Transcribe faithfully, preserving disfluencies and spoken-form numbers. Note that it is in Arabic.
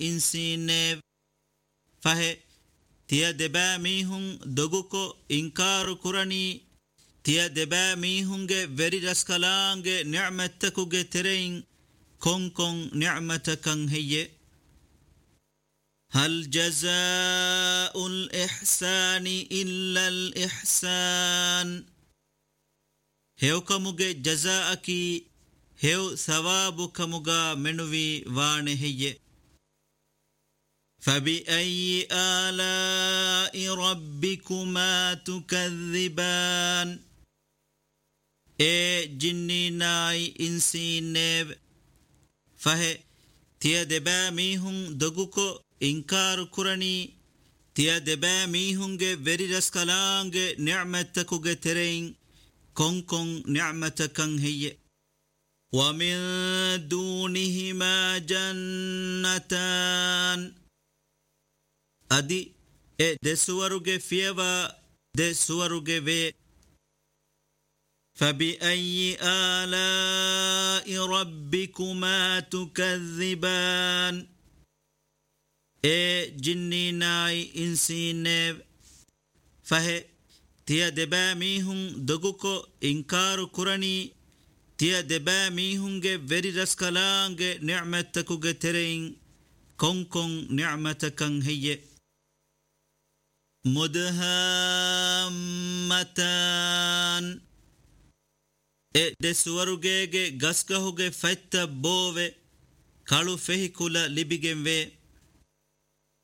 ඉන්සීනේ ෆහෙ තිය දෙබෑ මීහුන් දොගුකො ඉන්කාරු කුරණී තිය දෙබෑ මීහුන්ගේ වෙරි රස්කලාන්ගේ නිඅමතකුගේ තෙරෙයින් කොන් කොන් නිඅමතකන් හෙයේ هل جزاء الإحسان إلا الإحسان هيوكموغي جزاءكي هيو ثوابكموغا منوي وانهي فبأي آلاء ربكما تكذبان اي جني ناي إنسي نيب فهي تيا دبا ميهم دقوكو إنكار كرني تيا دبا ميهنگه وری رسکلانگه نعمتكوگه ترين كون كون نعمتكن هي ومن دونهما جنتان أدي إيه ده سوروگه فيوا ده سوروگه وي فبأي آلاء ربكما تكذبان اے جنی نائی انسی نیو فہے تیا دبا میہن دگوکو انکارو کرنی تیا دبا میہنگے وری رسکلانگے نعمتکوگے ترین کون کون نعمتکن ہیے مدہامتان اے دسوروگے گے گسکہوگے فیتا بووے کالو فہی کلا لبگیں وے